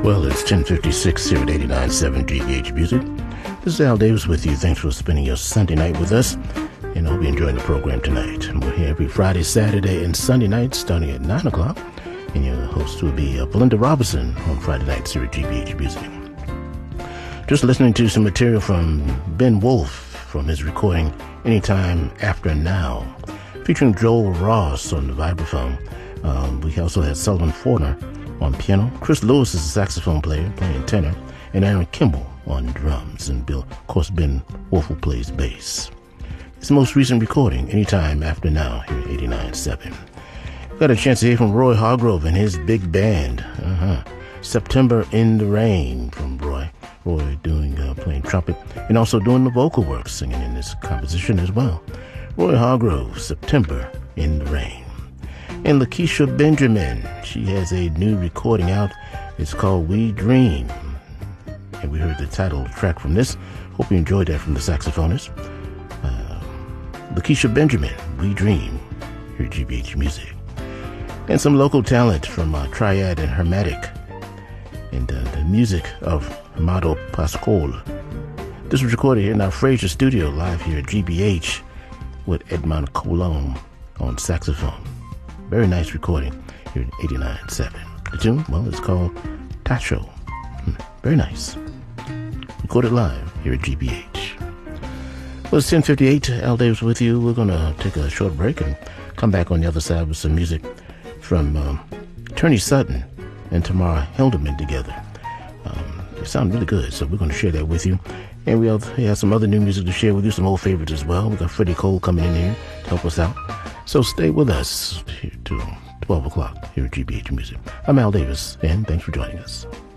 Well, it's 10:56 here at 89.7 GBH Music. This is Al Davis with you. Thanks for spending your Sunday night with us, and I hope you're enjoying the program tonight. And we're here every Friday, Saturday, and Sunday night starting at 9 o'clock, and your host will be Belinda Robinson on Friday nights here at GBH Music. Just listening to some material from Ben Wolf from his recording Anytime After Now, featuring Joel Ross on the vibraphone. We also had Sullivan Forner on piano, Chris Lewis is a saxophone player playing tenor, and Aaron Kimball on drums, and of course Ben Wolf plays bass. His most recent recording, Anytime After Now, here at 89.7. Got a chance to hear from Roy Hargrove and his big band. September in the Rain from Roy. Roy playing trumpet and also doing the vocal work, singing in this composition as well. Roy Hargrove, September in the Rain. And Lakeisha Benjamin, she has a new recording out. It's called We Dream. And we heard the title track from this. Hope you enjoyed that from the saxophonist. Lakeisha Benjamin, We Dream, here at GBH Music. And some local talent from Triad and Hermetic. And the music of Amado Pascual. This was recorded here in our Fraser studio live here at GBH with Edmond Colon on saxophone. Very nice recording here at 89.7. The tune, well, it's called Tacho. Very nice. Recorded live here at GBH. Well, it's 10:58. Al Davis with you. We're going to take a short break and come back on the other side with some music from Turney Sutton and Tamara Hildeman together. They sound really good, so we're going to share that with you. And we have some other new music to share with you, some old favorites as well. We got Freddie Cole coming in here to help us out. So stay with us here till 12 o'clock here at GBH Music. I'm Al Davis, and thanks for joining us.